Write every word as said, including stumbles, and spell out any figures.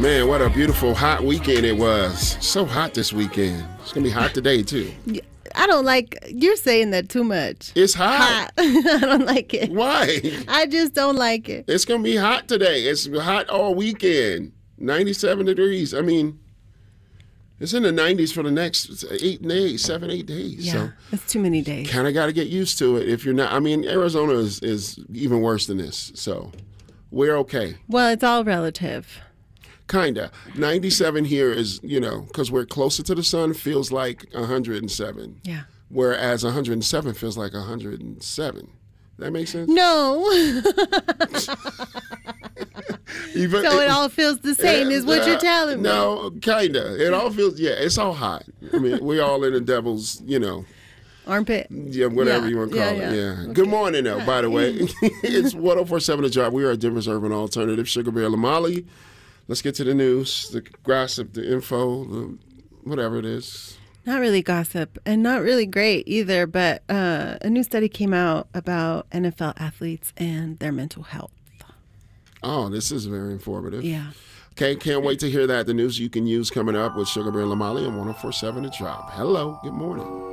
Man, what a beautiful hot weekend it was. So hot this weekend. It's going to be hot today, too. I don't like, you're saying that too much. It's hot. Hot. I don't like it. Why? I just don't like it. It's going to be hot today. It's hot all weekend. ninety-seven degrees. I mean, it's in the nineties for the next eight days, seven, eight days. Yeah, so it's too many days. Kind of got to get used to it. If you're not, I mean, Arizona is, is even worse than this. So we're okay. Well, it's all relative. Kinda. ninety-seven here is, you know, because we're closer to the sun, feels like one hundred seven. Yeah. Whereas one hundred seven feels like one hundred seven. That makes sense? No. Even, so it all feels the same uh, is what you're telling me. No, kinda. It all feels, yeah, it's all hot. I mean, we're all in the devil's, you know. Armpit. Yeah, whatever yeah. you want to call yeah, it. yeah. Yeah. Okay. Good morning, though, by the way. It's one oh four seven The Drive. We are Denver's Urban Alternative. Sugar Bear Lamali. Let's get to the news, the gossip, the info, the, whatever it is. Not really gossip and not really great either, but uh, a new study came out about N F L athletes and their mental health. Oh, this is very informative. Yeah. Okay, can't wait to hear that. The news you can use coming up with Sugar Bear Lamali on one oh four seven The Drive. Hello, good morning.